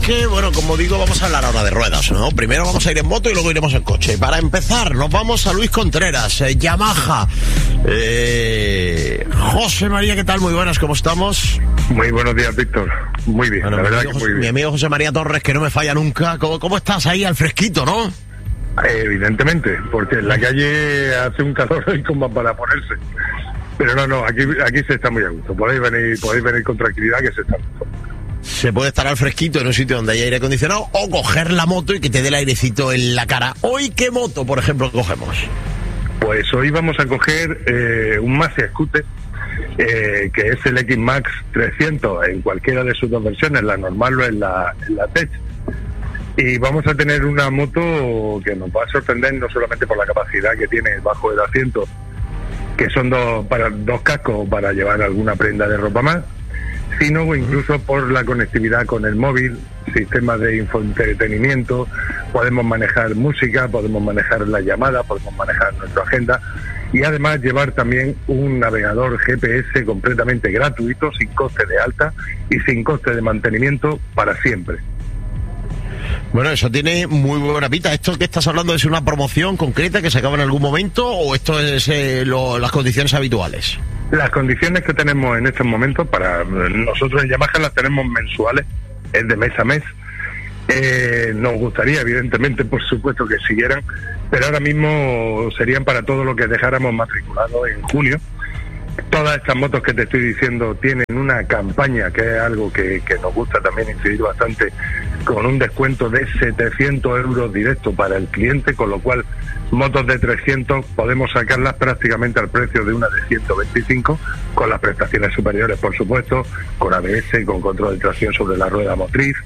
porque, bueno, como digo, vamos a hablar ahora de ruedas, ¿no? Primero vamos a ir en moto y luego iremos en coche. Para empezar, nos vamos a Luis Contreras, Yamaha. José María, ¿qué tal? Muy buenas, ¿cómo estamos? Muy buenos días, Víctor. Muy bien, bueno, la verdad que muy bien. Mi amigo José María Torres, que no me falla nunca. ¿Cómo estás ahí al fresquito, no? Evidentemente, porque en la calle hace un calor y como para ponerse. Pero no, aquí se está muy a gusto. Podéis venir con tranquilidad, que se está a gusto. Se puede estar al fresquito en un sitio donde hay aire acondicionado o coger la moto y que te dé el airecito en la cara. ¿Hoy qué moto, por ejemplo, cogemos? Pues hoy vamos a coger un Mazda Scooter, que es el X-Max 300 en cualquiera de sus dos versiones, la normal o en la Tech. Y vamos a tener una moto que nos va a sorprender no solamente por la capacidad que tiene bajo el asiento, que son dos cascos para llevar alguna prenda de ropa más, sino incluso por la conectividad con el móvil, sistemas de infoentretenimiento, podemos manejar música, podemos manejar las llamadas, podemos manejar nuestra agenda y además llevar también un navegador GPS completamente gratuito, sin coste de alta y sin coste de mantenimiento para siempre. Bueno, eso tiene muy buena pinta. ¿Esto que estás hablando es una promoción concreta que se acaba en algún momento o esto es las condiciones habituales? Las condiciones que tenemos en estos momentos, para nosotros en Yamaha las tenemos mensuales, es de mes a mes. Nos gustaría, evidentemente, por supuesto, que siguieran, pero ahora mismo serían para todo lo que dejáramos matriculado en junio. Todas estas motos que te estoy diciendo tienen una campaña, que es algo que nos gusta también incidir bastante, con un descuento de 700 euros directo para el cliente, con lo cual motos de 300 podemos sacarlas prácticamente al precio de una de 125, con las prestaciones superiores, por supuesto, con ABS, con control de tracción sobre la rueda motriz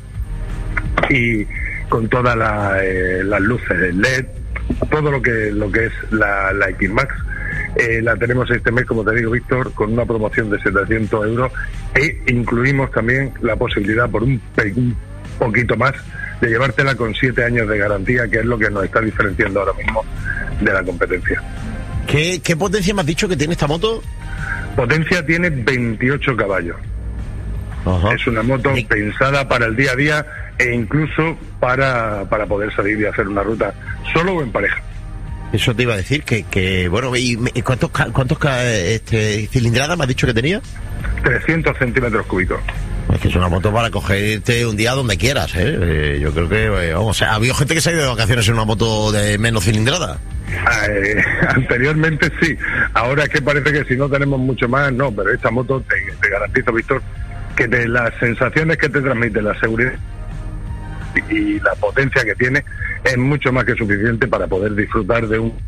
y con todas las luces de LED, todo lo que es la X-Max. La tenemos este mes, como te digo, Víctor, con una promoción de 700 euros e incluimos también la posibilidad por un poquito más de llevártela con 7 años de garantía, que es lo que nos está diferenciando ahora mismo de la competencia. ¿Qué potencia me has dicho que tiene esta moto? Potencia tiene 28 caballos. Ajá. Es una moto pensada para el día a día e incluso para poder salir y hacer una ruta solo o en pareja. Eso te iba a decir, que bueno, ¿y cuántos cilindradas me has dicho que tenía? 300 centímetros cúbicos. Es que es una moto para cogerte un día donde quieras, ¿eh? Yo creo que, vamos, ha habido gente que se ha ido de vacaciones en una moto de menos cilindrada. Anteriormente sí, ahora es que parece que si no tenemos mucho más, no, pero esta moto te garantizo, Víctor, que las sensaciones que te transmite, la seguridad y la potencia que tiene es mucho más que suficiente para poder disfrutar de o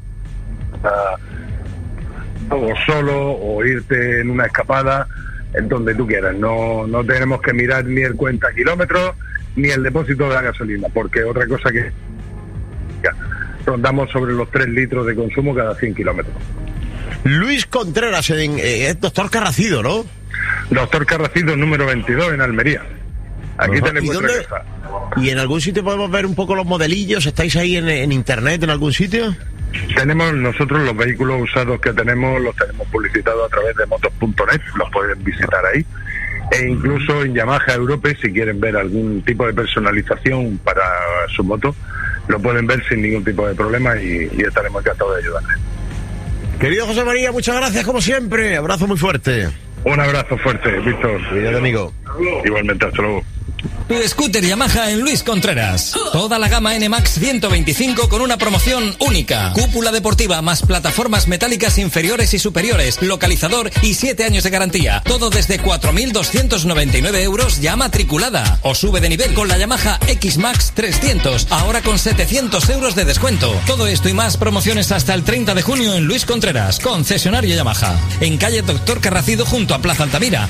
solo o irte en una escapada en donde tú quieras. No tenemos que mirar ni el cuenta kilómetros ni el depósito de la gasolina, porque otra cosa que rondamos sobre los 3 litros de consumo cada 100 kilómetros. Luis Contreras, es Doctor Carracido, ¿no? Doctor Carracido, número 22 en Almería. Aquí tenemos vuestra casa. ¿Y en algún sitio podemos ver un poco los modelillos? ¿Estáis ahí en internet, en algún sitio? Tenemos nosotros los vehículos usados que tenemos, los tenemos publicitados a través de motos.net, los pueden visitar ahí. E incluso en Yamaha Europe, si quieren ver algún tipo de personalización para su moto, lo pueden ver sin ningún tipo de problema y estaremos encantados de ayudarles. Querido José María, muchas gracias como siempre. Abrazo muy fuerte. Un abrazo fuerte, Víctor. Cuídate, amigo. Igualmente, hasta luego. Tu scooter Yamaha en Luis Contreras. Toda la gama NMAX 125 con una promoción única. Cúpula deportiva más plataformas metálicas inferiores y superiores, localizador y 7 años de garantía. Todo desde 4.299 euros ya matriculada. O sube de nivel con la Yamaha X-Max 300, ahora con 700 euros de descuento. Todo esto y más promociones hasta el 30 de junio en Luis Contreras, concesionario Yamaha. En calle Doctor Carracido junto a Plaza Altamira.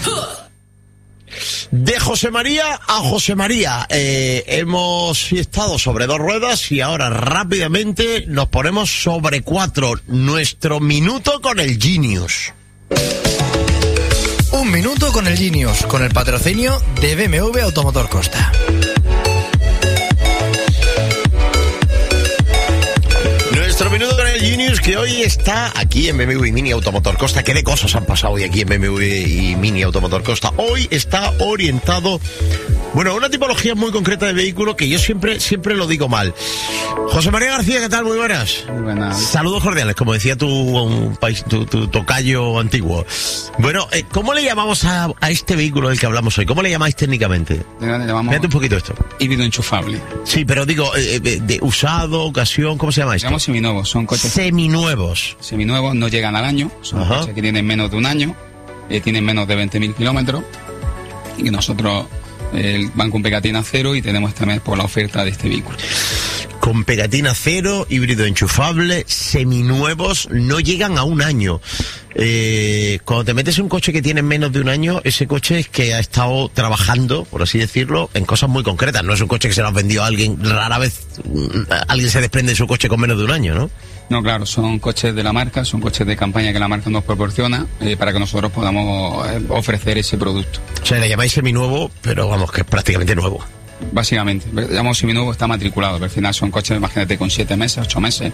De José María a José María, hemos estado sobre 2 ruedas y ahora rápidamente nos ponemos sobre 4. Nuestro minuto con el Genius. Un minuto con el Genius, con el patrocinio de BMW Automotor Costa. Nuestro minuto con el Genius, que hoy está aquí en BMW y Mini Automotor Costa. ¿Qué de cosas han pasado hoy aquí en BMW y Mini Automotor Costa? Hoy está orientado Bueno, una tipología muy concreta de vehículo que yo siempre lo digo mal. José María García, ¿qué tal? Muy buenas. Muy buenas. Saludos cordiales, como decía tu tocayo antiguo. Bueno, ¿cómo le llamamos a este vehículo del que hablamos hoy? ¿Cómo le llamáis técnicamente? Le llamamos Mírate un poquito esto. híbrido enchufable. Sí, pero digo, de usado, ocasión, ¿cómo se llama esto? Llamamos seminuevos, son coches Seminuevos. seminuevos, no llegan al año, son Ajá. coches que tienen menos de un año, tienen menos de 20.000 kilómetros, y que nosotros van con pegatina cero y tenemos este mes por la oferta de este vehículo. Con pegatina cero, híbrido enchufable, seminuevos, no llegan a un año. Cuando te metes en un coche que tiene menos de un año, ese coche es que ha estado trabajando, por así decirlo, en cosas muy concretas. No es un coche que se lo ha vendido a alguien, rara vez alguien se desprende de su coche con menos de un año, ¿no? No, claro, son coches de la marca, son coches de campaña que la marca nos proporciona para que nosotros podamos ofrecer ese producto. O sea, le llamáis seminuevo, pero vamos, que es prácticamente nuevo. Básicamente, llamamos seminuevo, está matriculado, pero al final son coches, imagínate, con 7 meses, 8 meses,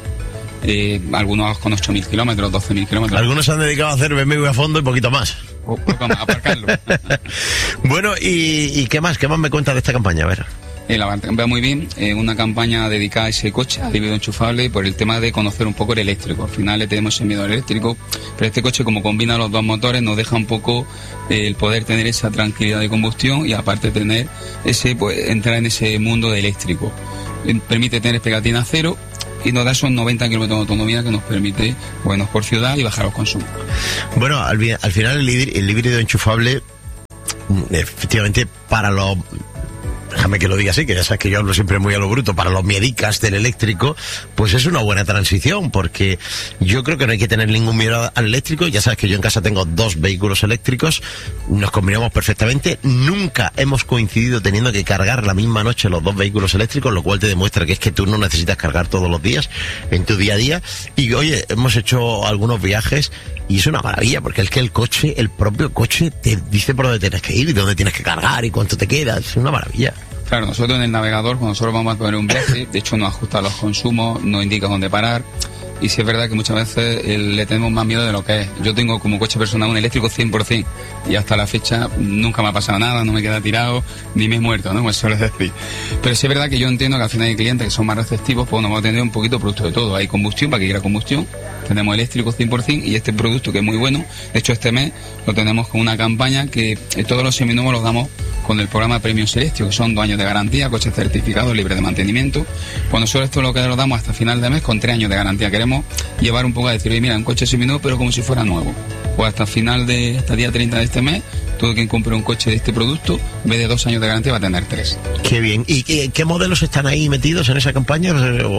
algunos con 8.000 kilómetros, 12.000 kilómetros. Algunos se han dedicado a hacer BMW a fondo y poquito más. Vamos a aparcarlo. Bueno, ¿y qué más? ¿Qué más me cuentas de esta campaña? A ver. La va muy bien, una campaña dedicada a ese coche, al híbrido enchufable, por el tema de conocer un poco el eléctrico. Al final le tenemos ese miedo al eléctrico, pero este coche, como combina los dos motores, nos deja un poco el poder tener esa tranquilidad de combustión y aparte tener entrar en ese mundo de eléctrico. Permite tener pegatina cero y nos da esos 90 kilómetros de autonomía que nos permite movernos por ciudad y bajar los consumos. Bueno, al final el híbrido enchufable, efectivamente, para los... Déjame que lo diga así, que ya sabes que yo hablo siempre muy a lo bruto, para los miedicas del eléctrico, pues es una buena transición, porque yo creo que no hay que tener ningún miedo al eléctrico. Ya sabes que yo en casa tengo 2 vehículos eléctricos, nos combinamos perfectamente, nunca hemos coincidido teniendo que cargar la misma noche los 2 vehículos eléctricos, lo cual te demuestra que es que tú no necesitas cargar todos los días en tu día a día. Y oye, hemos hecho algunos viajes y es una maravilla, porque es que el propio coche te dice por dónde tienes que ir y dónde tienes que cargar y cuánto te queda. Es una maravilla. Claro, nosotros en el navegador, cuando nosotros vamos a poner un viaje, de hecho nos ajusta los consumos, nos indica dónde parar. Y sí es verdad que muchas veces le tenemos más miedo de lo que es. Yo tengo como coche personal un eléctrico 100% y hasta la fecha nunca me ha pasado nada, no me queda tirado, ni me he muerto, ¿no? Como suele decir. Pero sí es verdad que yo entiendo que al final hay clientes que son más receptivos, pues nos vamos a tener un poquito producto de todo. Hay combustión, para que quiera combustión, tenemos eléctrico 100% y este producto que es muy bueno. De hecho, este mes lo tenemos con una campaña que todos los seminuevos los damos con el programa Premium Celestio, que son 2 años de garantía, coches certificados, libres de mantenimiento. Pues nosotros esto es lo que lo damos hasta final de mes con 3 años de garantía. Queremos llevar un poco a decir, oye, mira, un coche seminuevo, pero como si fuera nuevo. Pues hasta día 30 de este mes, todo quien compre un coche de este producto, en vez de 2 años de garantía, va a tener 3. Qué bien. ¿Y qué modelos están ahí metidos en esa campaña?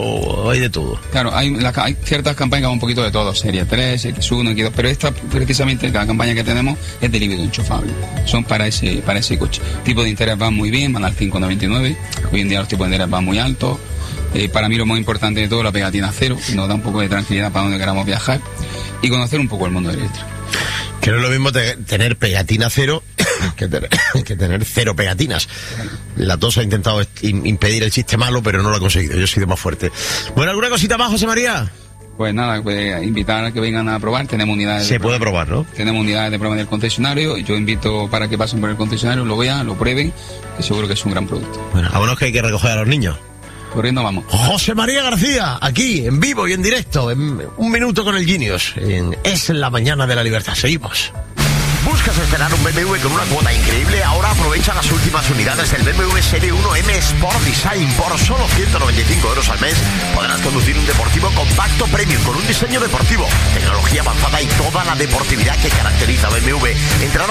¿O hay de todo? Claro, hay ciertas campañas que van un poquito de todo, Serie 3, X1, X2, pero esta, precisamente, la campaña que tenemos es de híbrido enchufable. Son para ese coche. Tipo de interés van muy bien, van al 5,99. Hoy en día los tipos de interés van muy altos. Para mí lo más importante de todo, la pegatina cero, que nos da un poco de tranquilidad para donde queramos viajar y conocer un poco el mundo eléctrico. Que no es lo mismo tener pegatina cero que tener 0 pegatinas. La tos ha intentado impedir el chiste malo, pero no lo ha conseguido. Yo he sido más fuerte. Bueno, ¿alguna cosita más, José María? Pues nada, invitar a que vengan a probar. Tenemos unidades. Se puede probar, ¿no? Tenemos unidades de prueba en el concesionario. Yo invito para que pasen por el concesionario, lo vean, lo prueben, que seguro que es un gran producto. Bueno, vámonos que hay que recoger a los niños. Corriendo vamos. José María García, aquí, en vivo y en directo, en un minuto con el Genius. Es la mañana de la libertad. Seguimos. ¿Buscas estrenar un BMW con una cuota increíble? Ahora aprovecha las últimas unidades del BMW Serie 1 M Sport Design. Por solo 195 euros al mes podrás conducir un deportivo compacto premium con un diseño deportivo, tecnología avanzada y toda la deportividad que caracteriza a BMW. Entrada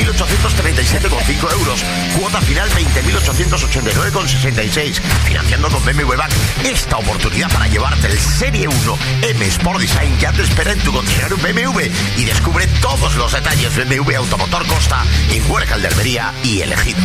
5.837,5 euros. Cuota final 20.889,66. Financiando con BMW Bank. Esta oportunidad para llevarte el Serie 1 M Sport Design ya te espera en tu concesionario BMW y descubre todos los detalles de BMW Automotor Costa en Huerca de Almería y Elegido.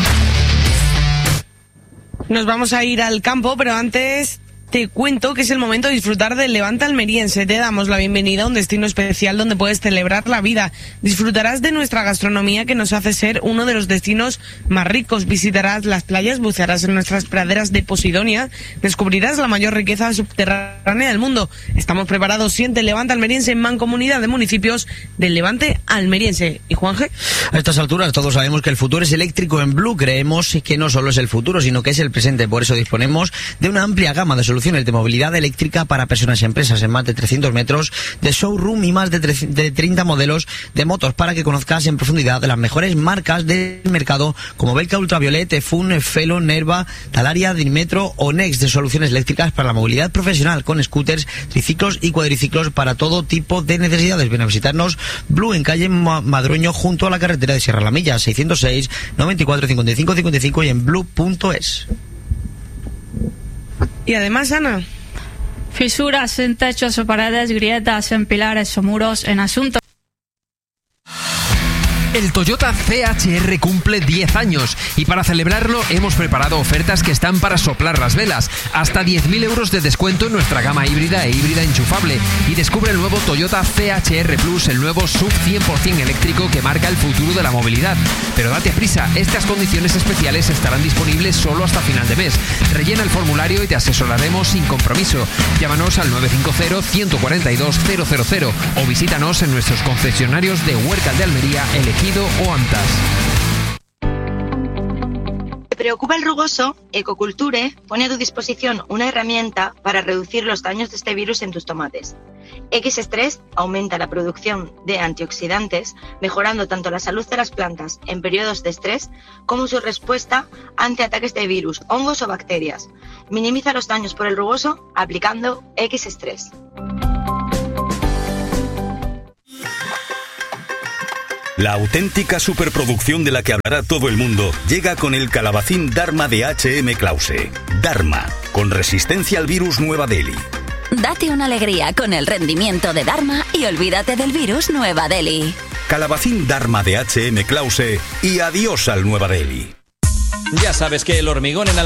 Nos vamos a ir al campo, pero antes te cuento que es el momento de disfrutar del Levante almeriense. Te damos la bienvenida a un destino especial donde puedes celebrar la vida. Disfrutarás de nuestra gastronomía que nos hace ser uno de los destinos más ricos. Visitarás las playas, bucearás en nuestras praderas de Posidonia, descubrirás la mayor riqueza subterránea del mundo. Estamos preparados. Siente el Levante almeriense en mancomunidad de municipios del Levante almeriense. ¿Y Juanje? A estas alturas todos sabemos que el futuro es eléctrico. En Blue creemos que no solo es el futuro, sino que es el presente. Por eso disponemos de una amplia gama de soluciones de movilidad eléctrica para personas y empresas en más de 300 metros de showroom y más de 30 modelos de motos para que conozcas en profundidad de las mejores marcas del mercado como Belka Ultraviolet, Fun, Felo, Nerva, Talaria, Dimetro o Next, de soluciones eléctricas para la movilidad profesional con scooters, triciclos y cuadriciclos para todo tipo de necesidades. Ven a visitarnos Blue en calle Madroño junto a la carretera de Sierra La Milla, 606 94 55 55 y en blue.es. Y además, Ana, fisuras en techos o paredes, grietas en pilares o muros, en asuntos. El Toyota CHR cumple 10 años y para celebrarlo hemos preparado ofertas que están para soplar las velas. Hasta 10.000 euros de descuento en nuestra gama híbrida e híbrida enchufable. Y descubre el nuevo Toyota CHR Plus, el nuevo SUV 100% eléctrico que marca el futuro de la movilidad. Pero date prisa, estas condiciones especiales estarán disponibles solo hasta final de mes. Rellena el formulario y te asesoraremos sin compromiso. Llámanos al 950-142-000 o visítanos en nuestros concesionarios de Huércal de Almería, Ejido o Antas. ¿Te preocupa el rugoso? Ecoculture pone a tu disposición una herramienta para reducir los daños de este virus en tus tomates. X-Stress aumenta la producción de antioxidantes, mejorando tanto la salud de las plantas en periodos de estrés como su respuesta ante ataques de virus, hongos o bacterias. Minimiza los daños por el rugoso aplicando X-Stress. La auténtica superproducción de la que hablará todo el mundo llega con el calabacín Dharma de H.M. Klause. Dharma, con resistencia al virus Nueva Delhi. Date una alegría con el rendimiento de Dharma y olvídate del virus Nueva Delhi. Calabacín Dharma de H.M. Klause y adiós al Nueva Delhi. Ya sabes que El Hormigón en